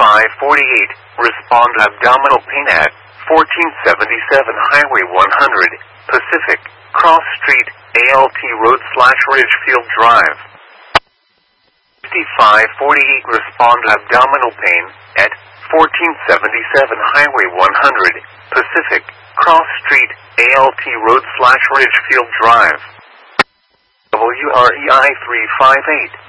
5548. Respond abdominal pain at 1477 Highway 100, Pacific, Cross Street, ALT Road / Ridgefield Drive. 5548. Respond abdominal pain at 1477 Highway 100, Pacific, Cross Street, ALT Road / Ridgefield Drive. WREI 358.